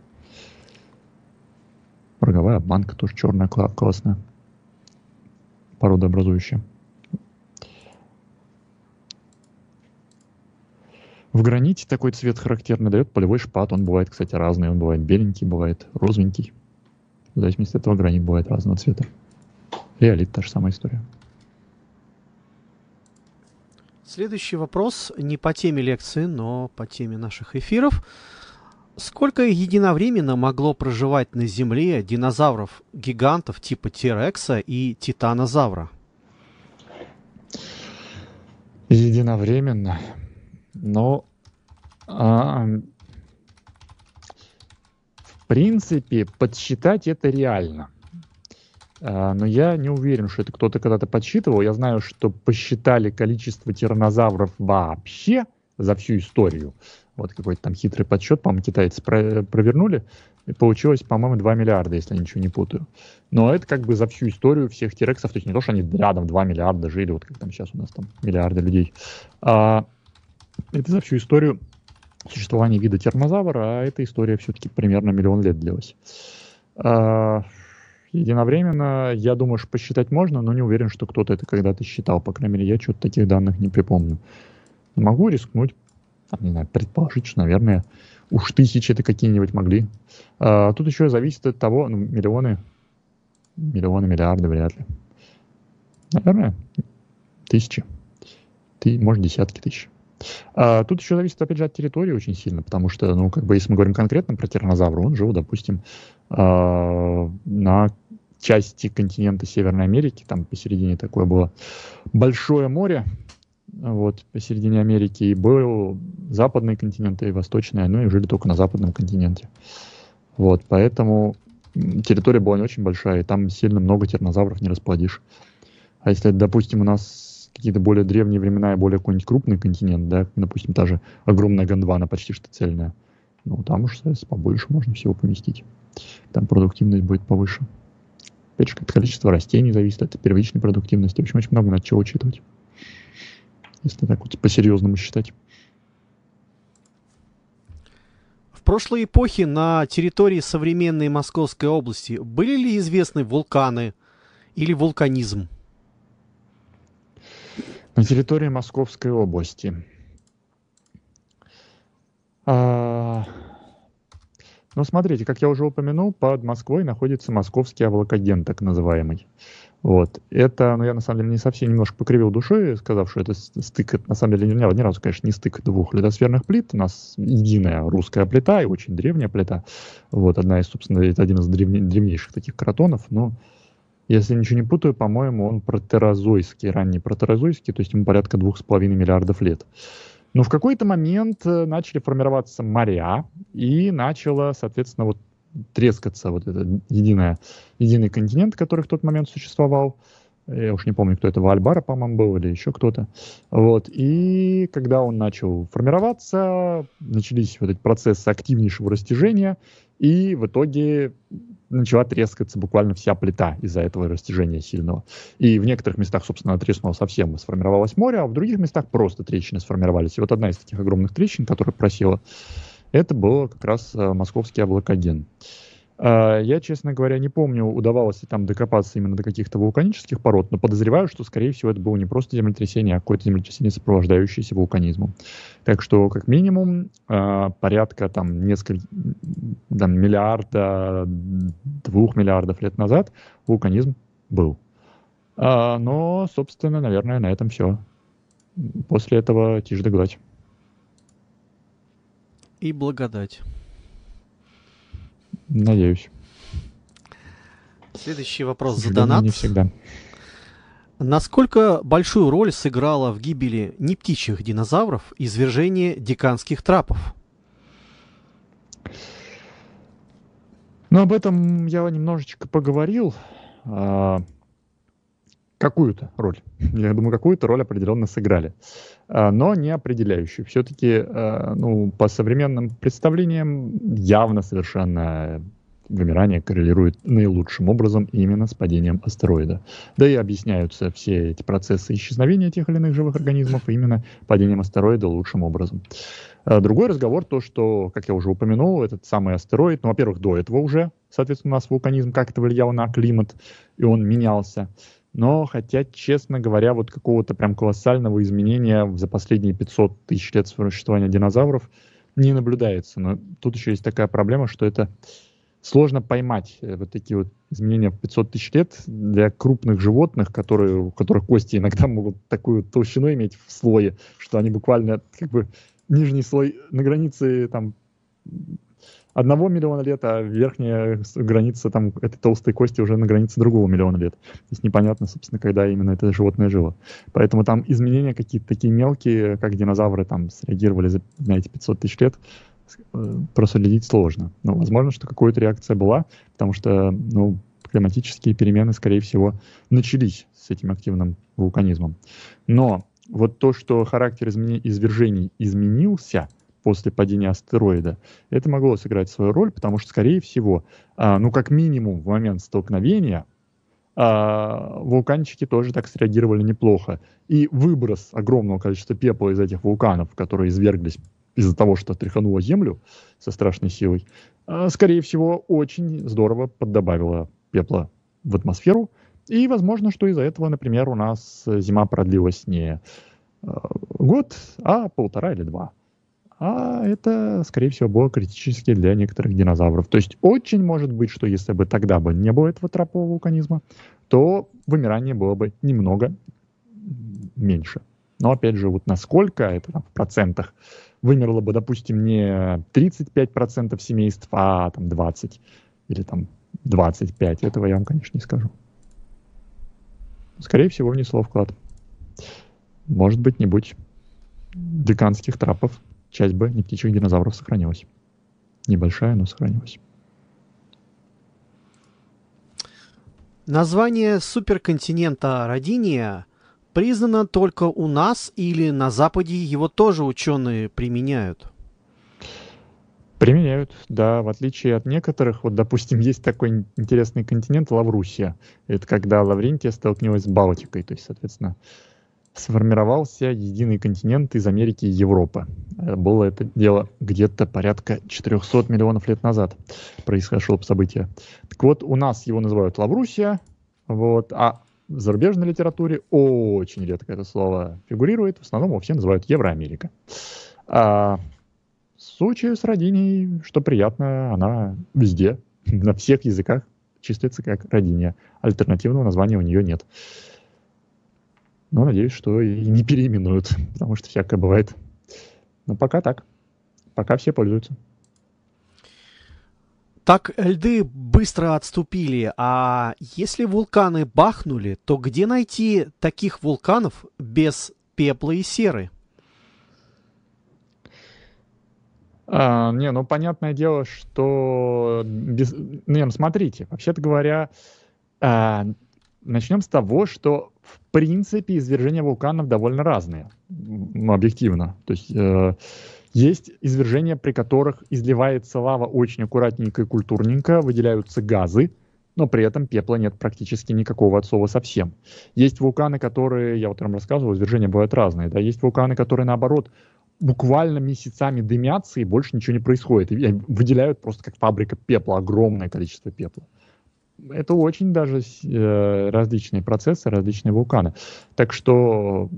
Роговая обманка тоже черная, классная. Породообразующая. В граните такой цвет характерный дает полевой шпат. Он бывает, кстати, разный. Он бывает беленький, бывает розовенький. В зависимости от этого гранит бывает разного цвета. Реолит — та же самая история. Следующий вопрос не по теме лекции, но по теме наших эфиров. Сколько единовременно могло проживать на Земле динозавров-гигантов типа T-рекса и титанозавра? Единовременно. Но а, в принципе подсчитать это реально. А, но я не уверен, что это кто-то когда-то подсчитывал. Я знаю, что посчитали количество тираннозавров вообще за всю историю. Вот какой-то там хитрый подсчет, по-моему, китайцы про- провернули, и получилось, по-моему, два миллиарда, если я ничего не путаю. Но это как бы за всю историю всех тирексов, то есть не то, что они рядом два миллиарда жили, вот как там сейчас у нас там миллиарды людей. А, Это за всю историю существования вида тернозавра, а эта история все-таки примерно миллион лет длилась. А, единовременно, я думаю, что посчитать можно, но не уверен, что кто-то это когда-то считал. По крайней мере, я что-то таких данных не припомню. Могу рискнуть, там, не знаю, предположить, что, наверное, уж тысячи это какие-нибудь могли. А, тут еще зависит от того, ну, миллионы, миллионы, миллиарды вряд ли. Наверное, тысячи. Ты, может, десятки тысяч. А, тут еще зависит, опять же, от территории очень сильно, потому что, ну, как бы, если мы говорим конкретно про тираннозавра, он жил, допустим, а, на части континента Северной Америки, там посередине такое было большое море, вот, посередине Америки, и был западный континент и восточный, ну, и жили только на западном континенте. Вот, поэтому территория была не очень большая, и там сильно много тираннозавров не расплодишь. А если, допустим, у нас какие-то более древние времена и более какой-нибудь крупный континент, да, допустим, та же огромная Гондвана, почти что цельная, ну, там уж, соответственно, побольше можно всего поместить. Там продуктивность будет повыше. Опять же, количество растений зависит от первичной продуктивности. В общем, очень много надо чего учитывать. Если так вот по-серьезному считать. В прошлой эпохе на территории современной Московской области были ли известны вулканы или вулканизм? На территории Московской области. А... Ну, смотрите, как я уже упомянул, под Москвой находится московский облакоген, так называемый. Вот. Это, ну, я на самом деле не совсем немножко покривил душой, сказав, что это стык, это, на самом деле, ни, ни разу, конечно, не стык двух литосферных плит. У нас единая русская плита и очень древняя плита. Вот, одна из, собственно, это один из древне, древнейших таких кротонов, но если ничего не путаю, по-моему, он протерозойский, ранний протерозойский, то есть ему порядка двух с половиной миллиардов лет. Но в какой-то момент начали формироваться моря, и начало, соответственно, вот трескаться вот этот единое, единый континент, который в тот момент существовал. Я уж не помню, кто это, Ваальбара, по-моему, был, или еще кто-то. Вот. И когда он начал формироваться, начались вот эти процессы активнейшего растяжения, и в итоге начала трескаться буквально вся плита из-за этого растяжения сильного. И в некоторых местах, собственно, она треснула совсем, сформировалось море, а в других местах просто трещины сформировались. И вот одна из таких огромных трещин, которая просела, это был как раз московский облакоген. Я, честно говоря, не помню, удавалось ли там докопаться именно до каких-то вулканических пород, но подозреваю, что, скорее всего, это было не просто землетрясение, а какое-то землетрясение, сопровождающееся вулканизмом. Так что, как минимум, порядка там несколько, там, миллиарда, двух миллиардов лет назад вулканизм был. Но, собственно, наверное, на этом все. После этого тишь да гладь. И благодать. Надеюсь. Следующий вопрос за донат. Не всегда. Насколько большую роль сыграло в гибели не птичьих динозавров извержение диканских трапов? Ну, об этом я немножечко поговорил. А, какую-то роль. Я думаю, какую-то роль определенно сыграли. А, но не определяющую. Все-таки, а, ну, по современным представлениям, явно совершенно вымирание коррелирует наилучшим образом именно с падением астероида. Да и объясняются все эти процессы исчезновения тех или иных живых организмов именно падением астероида лучшим образом. А, другой разговор то, что, как я уже упомянул, этот самый астероид, ну, во-первых, до этого уже, соответственно, у нас вулканизм как-то влиял на климат, и он менялся. Но, хотя, честно говоря, вот какого-то прям колоссального изменения за последние пятьсот тысяч лет существования динозавров не наблюдается. Но тут еще есть такая проблема, что это сложно поймать вот такие вот изменения в пятьсот тысяч лет для крупных животных, которые, у которых кости иногда могут такую толщину иметь в слое, что они буквально как бы нижний слой на границе там одного миллиона лет, а верхняя граница там этой толстой кости уже на границе другого миллиона лет. То есть непонятно, собственно, когда именно это животное жило. Поэтому там изменения какие-то такие мелкие, как динозавры там среагировали за, на эти пятьсот тысяч лет, проследить сложно. Но возможно, что какая-то реакция была, потому что, ну, климатические перемены, скорее всего, начались с этим активным вулканизмом. Но вот то, что характер измен... извержений изменился после падения астероида, это могло сыграть свою роль, потому что, скорее всего, а, ну, как минимум, в момент столкновения а, вулканчики тоже так среагировали неплохо. И выброс огромного количества пепла из этих вулканов, которые изверглись из-за того, что тряхануло Землю со страшной силой, а, скорее всего, очень здорово поддобавило пепла в атмосферу. И возможно, что из-за этого, например, у нас зима продлилась не а, год, а полтора или два. А это, скорее всего, было критически для некоторых динозавров. То есть очень может быть, что если бы тогда бы не было этого тропового вулканизма, то вымирание было бы немного меньше. Но опять же, вот насколько это там, в процентах вымерло бы, допустим, не тридцать пять процентов семейств, а там двадцать или там двадцать пять, этого я вам, конечно, не скажу. Скорее всего, внесло вклад. Может быть, не будь деканских трапов, часть бы не птичьих динозавров сохранилась. Небольшая, но сохранилась. Название суперконтинента Родиния признано только у нас или на Западе его тоже ученые применяют? Применяют, да, в отличие от некоторых. Вот, допустим, есть такой интересный континент Лаврусия. Это когда Лаврентия столкнулась с Балтикой, то есть, соответственно, сформировался единый континент из Америки и Европы. Было это дело где-то порядка четыреста миллионов лет назад произошло событие. Так вот, у нас его называют Лаврусия, вот, а в зарубежной литературе очень редко это слово фигурирует, в основном его все называют Евроамерика. А в случае с Родинией, что приятно, она везде, на всех языках числится как Родиния. Альтернативного названия у нее нет. Но надеюсь, что и не переименуют, потому что всякое бывает. Но пока так. Пока все пользуются. Так льды быстро отступили, а если вулканы бахнули, то где найти таких вулканов без пепла и серы? А, не, ну понятное дело, что без... Не, ну, смотрите, вообще-то говоря, а, начнем с того, что в принципе извержения вулканов довольно разные, объективно. То есть э, есть извержения, при которых изливается лава очень аккуратненько и культурненько, выделяются газы, но при этом пепла нет практически никакого от слова совсем. Есть вулканы, которые, я вот вам рассказывал, извержения бывают разные. Да? Есть вулканы, которые наоборот буквально месяцами дымятся и больше ничего не происходит. И выделяют просто как фабрика пепла, огромное количество пепла. Это очень даже э, различные процессы, различные вулканы. Так что,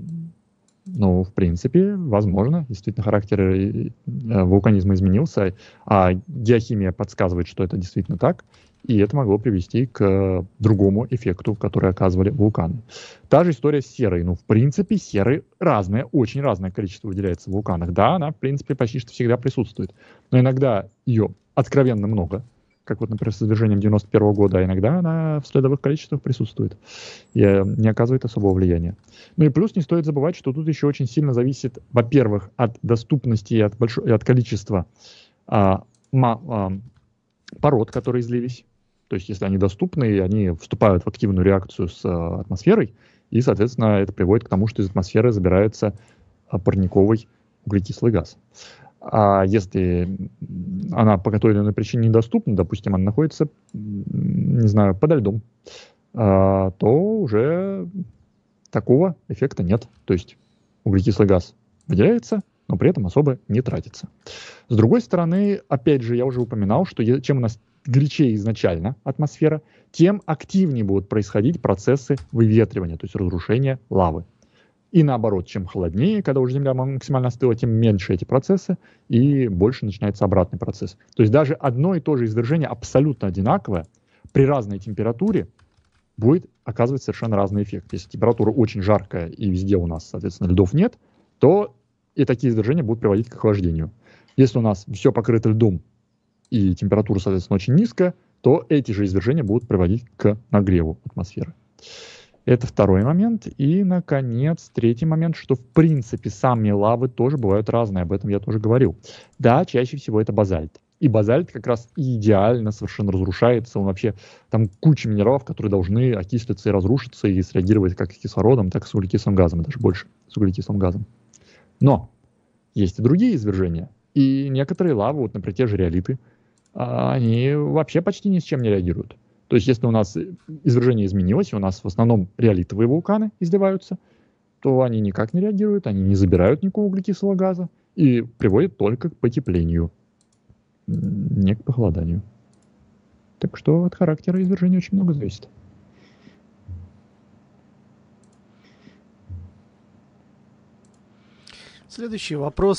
ну, в принципе, возможно, действительно характер э, вулканизма изменился, а геохимия подсказывает, что это действительно так, и это могло привести к другому эффекту, который оказывали вулканы. Та же история с серой. Ну, в принципе, серы разное, очень разное количество выделяется в вулканах. Да, она, в принципе, почти что всегда присутствует, но иногда ее откровенно много, как вот, например, с извержением девяносто первого года, а иногда она в следовых количествах присутствует и не оказывает особого влияния. Ну и плюс не стоит забывать, что тут еще очень сильно зависит, во-первых, от доступности и от, большого, и от количества а, ма, а, пород, которые излились. То есть если они доступны, они вступают в активную реакцию с а, атмосферой, и, соответственно, это приводит к тому, что из атмосферы забирается а, парниковый углекислый газ. А если она по какой-то или иной причине недоступна, допустим, она находится, не знаю, подо льдом, то уже такого эффекта нет. То есть углекислый газ выделяется, но при этом особо не тратится. С другой стороны, опять же, я уже упоминал, что чем у нас горячее изначально атмосфера, тем активнее будут происходить процессы выветривания, то есть разрушения лавы. И наоборот, чем холоднее, когда уже Земля максимально остыла, тем меньше эти процессы, и больше начинается обратный процесс. То есть даже одно и то же извержение абсолютно одинаковое, при разной температуре будет оказывать совершенно разный эффект. Если температура очень жаркая и везде у нас, соответственно, льдов нет, то и такие извержения будут приводить к охлаждению. Если у нас все покрыто льдом и температура, соответственно, очень низкая, то эти же извержения будут приводить к нагреву атмосферы. Это второй момент. И, наконец, третий момент, что, в принципе, сами лавы тоже бывают разные. Об этом я тоже говорил. Да, чаще всего это базальт. И базальт как раз идеально совершенно разрушается. Он вообще, там куча минералов, которые должны окислиться и разрушиться, и среагировать как с кислородом, так и с углекислым газом, и даже больше с углекислым газом. Но есть и другие извержения. И некоторые лавы, вот, например, те же риолиты, они вообще почти ни с чем не реагируют. То есть если у нас извержение изменилось, и у нас в основном риолитовые вулканы изливаются, то они никак не реагируют, они не забирают никакого углекислого газа и приводят только к потеплению, не к похолоданию. Так что от характера извержения очень много зависит. Следующий вопрос.